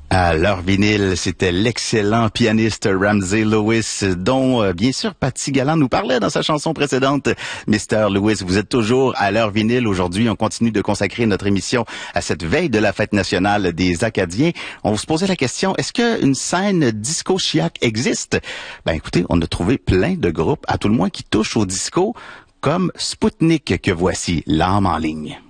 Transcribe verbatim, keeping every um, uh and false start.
À leur vinyle, c'était l'excellent pianiste Ramsey Lewis, dont, euh, bien sûr, Patty Galland nous parlait dans sa chanson précédente. mister Lewis, vous êtes toujours à leur vinyle. Aujourd'hui, on continue de consacrer notre émission à cette veille de la fête nationale des Acadiens. On se posait la question, est-ce qu'une scène disco-chiac existe? Ben écoutez, on a trouvé plein de groupes, à tout le moins qui touchent au disco, comme Spoutnik, que voici, l'âme en ligne.